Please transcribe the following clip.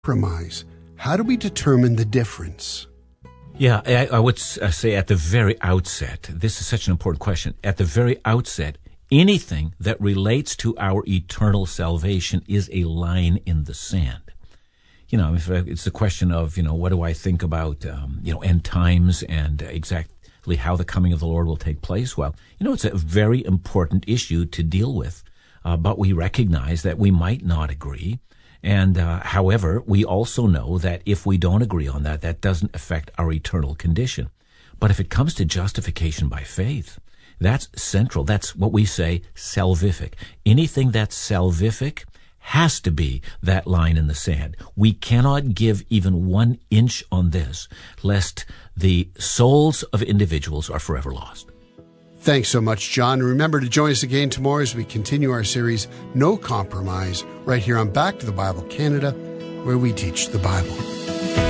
compromise? How do we determine the difference? Yeah, I would say at the very outset, this is such an important question. At the very outset, anything that relates to our eternal salvation is a line in the sand. If it's a question of, what do I think about, end times and exactly how the coming of the Lord will take place? Well, it's a very important issue to deal with, but we recognize that we might not agree. And however, we also know that if we don't agree on that, that doesn't affect our eternal condition. But if it comes to justification by faith, that's central. That's what we say salvific. Anything that's salvific has to be that line in the sand. We cannot give even 1 inch on this, lest the souls of individuals are forever lost. Thanks so much, John. Remember to join us again tomorrow as we continue our series, No Compromise, right here on Back to the Bible Canada, where we teach the Bible.